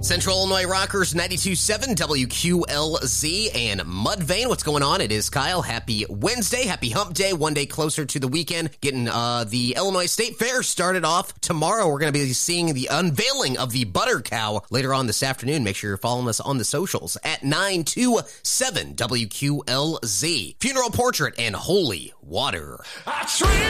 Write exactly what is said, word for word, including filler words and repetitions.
Central Illinois Rockers ninety-two point seven W Q L Z and Mudvayne. What's going on? It is Kyle. Happy Wednesday. Happy hump day. One day closer to the weekend. Getting uh, the Illinois State Fair started off tomorrow. We're going to be seeing the unveiling of the Butter Cow later on this afternoon. Make sure you're following us on the socials at nine two seven W Q L Z. Funeral Portrait and Holy Water. I